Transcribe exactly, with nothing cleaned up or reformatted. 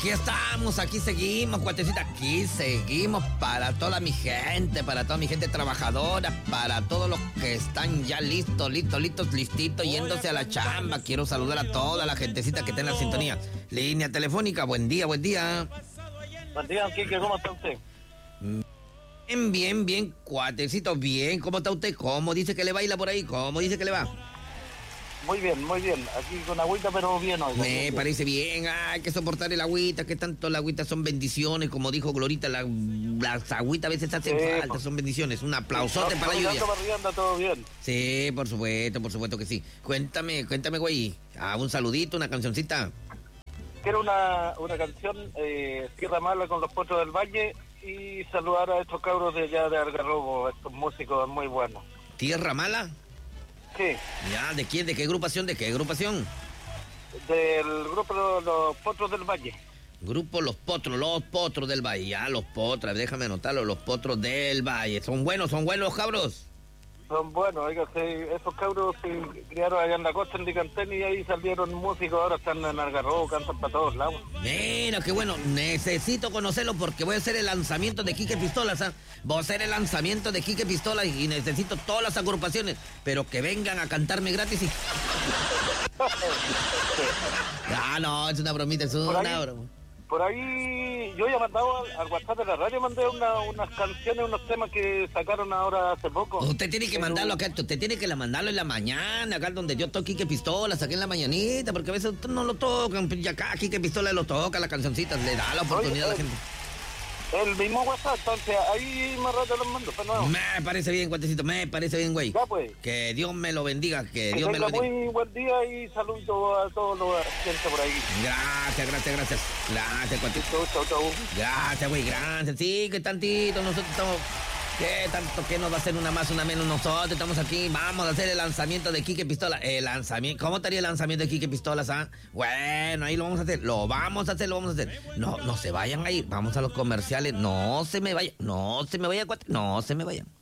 Aquí estamos, aquí seguimos, cuatecita, aquí seguimos para toda mi gente, para toda mi gente trabajadora, para todos los que están ya listos, listos, listos, listitos, yéndose a la chamba. Quiero saludar a toda la gentecita que está en la sintonía. Línea telefónica, buen día, buen día. Buen día, Kike, ¿cómo está usted? Bien, bien, bien, cuatecito, bien. ¿Cómo está usted? ¿Cómo dice que le baila por ahí? ¿Cómo dice que le va? Muy bien, muy bien. Aquí con agüita, pero bien hoy. Me bien. parece bien, hay que soportar el agüita, que tanto la agüita son bendiciones, como dijo Glorita, la, las agüitas a veces hacen Sí, falta, por... son bendiciones. Un aplausote no, para la lluvia. Barriga, anda todo bien. Sí, por supuesto, por supuesto que sí. Cuéntame, cuéntame, güey. Ah, un saludito, una cancioncita. Quiero una, una canción, eh, Tierra Mala con los Potros del Valle, y saludar a estos cabros de allá de Algarrobo, estos músicos muy buenos. ¿Tierra Mala? Sí. Ya, ¿de quién? ¿De qué agrupación? ¿De qué agrupación? Del grupo Los, los Potros del Valle. Grupo Los Potros, Los Potros del Valle. Ya, Los Potros, déjame anotarlo, Los Potros del Valle. ¿Son buenos, son buenos los cabros? Son buenos, oiga, sí, esos cabros se criaron allá en la costa, en Licantén, y ahí salieron músicos, ahora están en Algarrobo, cantan para todos lados. Mira, qué bueno, necesito conocerlo porque voy a hacer el lanzamiento de Quique Pistolas, ¿ah? Voy a hacer el lanzamiento de Quique Pistolas y necesito todas las agrupaciones, pero que vengan a cantarme gratis y... Ah, no, es una bromita, es una broma. Por ahí yo ya mandado al, al WhatsApp de la radio, mandé una, unas canciones, unos temas que sacaron ahora hace poco. Usted tiene que mandarlo acá, usted tiene que mandarlo en la mañana, acá donde yo toque Quique Pistola, saqué en la mañanita, porque a veces usted no lo tocan, y acá Quique Pistola lo toca, las cancioncitas, le da la oportunidad. Oye, a la gente. El mismo WhatsApp, entonces ahí más rato los mando, pero no. Me parece bien, cuatecito, me parece bien, güey. Ya pues. Que Dios me lo bendiga, que, que Dios me lo bendiga. bendiga. Muy buen día y saludo a todos los gente por ahí. Gracias, gracias, gracias. Gracias, cuatecito. Chau, chau, chau. Gracias, güey, gracias. Sí, que tantito, nosotros estamos... ¿Qué tanto que nos va a hacer una más, una menos? Nosotros estamos aquí, vamos a hacer el lanzamiento de Quique Pistola. El lanzamiento, ¿cómo estaría el lanzamiento de Quique Pistolas, ah? Bueno, ahí lo vamos a hacer, lo vamos a hacer, lo vamos a hacer. No, no se vayan ahí, vamos a los comerciales, no se me vayan, no se me vayan, no se me vayan.